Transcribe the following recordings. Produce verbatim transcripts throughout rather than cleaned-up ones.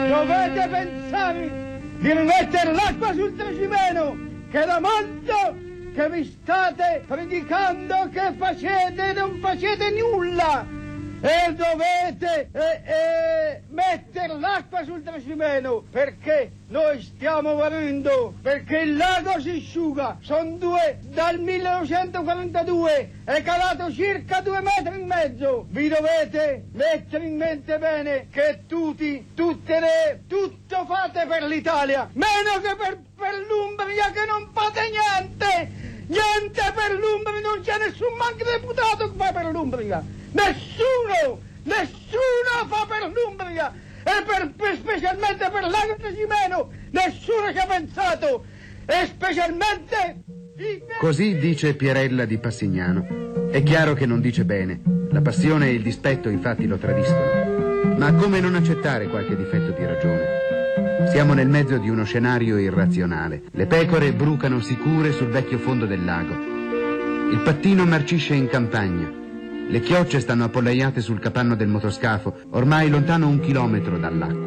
Dovete pensare di rimettere l'acqua sul tracimeno, che da molto che vi state predicando che facete e non facete nulla. E dovete eh, eh, mettere l'acqua sul tracimeno, perché noi stiamo morendo, perché il lago si asciuga. Sono due, dal millenovecentoquarantadue è calato circa due metri e mezzo. Vi dovete mettere in mente bene che tutti, tutte le, tutto fate per l'Italia, meno che per, per l'Umbria, che non fate niente. Niente per l'Umbria, non c'è nessun manco deputato che fa per l'Umbria. Nessuno, nessuno fa per l'Umbria e per, per, specialmente per l'Ago Tracimeno, nessuno ci ha pensato e specialmente... Così dice Pierella di Passignano. È chiaro che non dice bene, la passione e il dispetto infatti lo tradiscono. Ma come non accettare qualche difetto di ragione? Siamo nel mezzo di uno scenario irrazionale. Le pecore brucano sicure sul vecchio fondo del lago. Il pattino marcisce in campagna. Le chiocce stanno appollaiate sul capanno del motoscafo, ormai lontano un chilometro dall'acqua.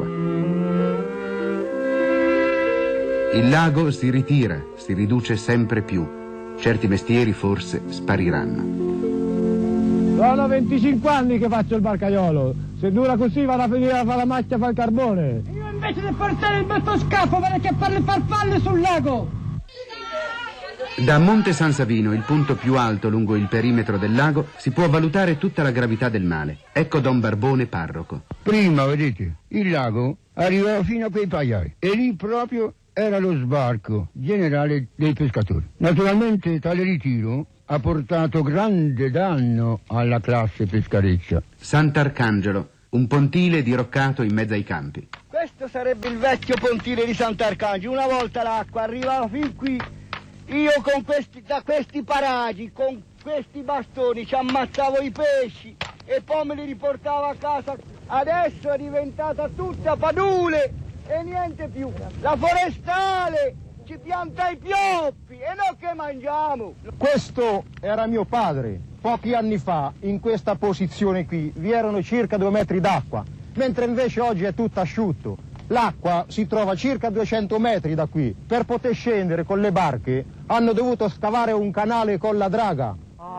Il lago si ritira, si riduce sempre più. Certi mestieri forse spariranno. Sono venticinque anni che faccio il barcaiolo. Se dura così vado a finire a fare la macchia a fare il carbone. Io invece di portare il motoscafo vado a fare le farfalle sul lago. Da Monte San Savino, il punto più alto lungo il perimetro del lago, si può valutare tutta la gravità del male. Ecco Don Barbone, parroco. Prima, vedete, il lago arrivava fino a quei pagliai e lì proprio era lo sbarco generale dei pescatori. Naturalmente tale ritiro ha portato grande danno alla classe pescareccia. Sant'Arcangelo, un pontile diroccato in mezzo ai campi. Questo sarebbe il vecchio pontile di Sant'Arcangelo. Una volta l'acqua arrivava fin qui. Io con questi, da questi paraggi, con questi bastoni ci ammazzavo i pesci e poi me li riportavo a casa. Adesso è diventata tutta padule e niente più. La forestale ci pianta i pioppi e noi che mangiamo? Questo era mio padre. Pochi anni fa, in questa posizione qui, vi erano circa due metri d'acqua, mentre invece oggi è tutto asciutto. L'acqua si trova circa duecento metri da qui. Per poter scendere con le barche hanno dovuto scavare un canale con la draga.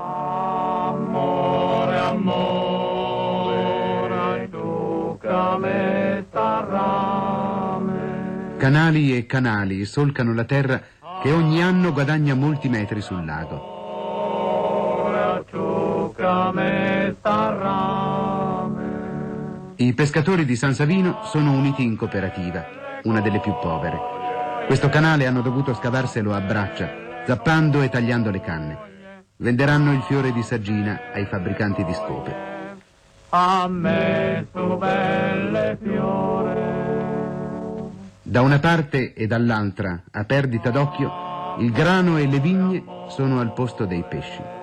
Amore, amore, tu che Canali e canali solcano la terra che ogni anno guadagna molti metri sul lago. I pescatori di San Savino sono uniti in cooperativa, una delle più povere. Questo canale hanno dovuto scavarselo a braccia, zappando e tagliando le canne. Venderanno il fiore di saggina ai fabbricanti di scope. A me tu belle fiore. Da una parte e dall'altra, a perdita d'occhio, il grano e le vigne sono al posto dei pesci.